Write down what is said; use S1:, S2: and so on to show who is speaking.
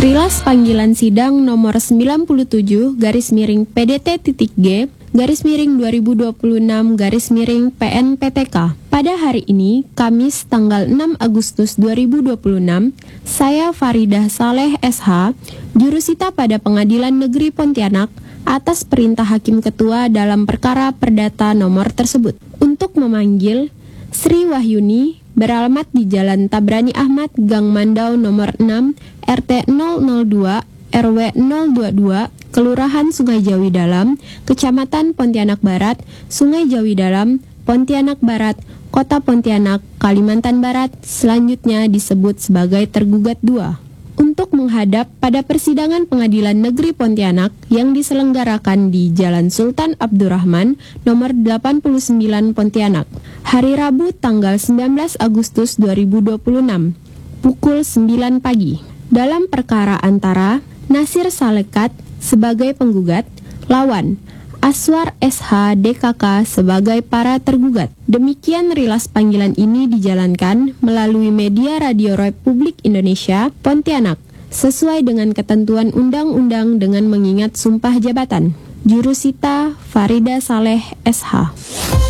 S1: Rilas panggilan sidang nomor 97 /PDT.G /2026 PNPTK. Pada hari ini, Kamis tanggal 6 Agustus 2026, saya Faridah Saleh SH, jurusita pada Pengadilan Negeri Pontianak, atas perintah Hakim Ketua dalam perkara perdata nomor tersebut, untuk memanggil Sri Wahyuni, beralamat di Jalan Tabrani Ahmad, Gang Mandau nomor 6, RT 002, RW 022, Kelurahan Sungai Jawi Dalam, Kecamatan Pontianak Barat, Sungai Jawi Dalam, Pontianak Barat, Kota Pontianak, Kalimantan Barat, selanjutnya disebut sebagai tergugat 2. Untuk menghadap pada persidangan Pengadilan Negeri Pontianak yang diselenggarakan di Jalan Sultan Abdurrahman nomor 89 Pontianak, hari Rabu tanggal 19 Agustus 2026, pukul 9 pagi. Dalam perkara antara Nasir Salekat sebagai penggugat, lawan Aswar SH DKK sebagai para tergugat. Demikian rilas panggilan ini dijalankan melalui media Radio Republik Indonesia Pontianak sesuai dengan ketentuan undang-undang dengan mengingat sumpah jabatan. Jurusita Faridah Saleh SH.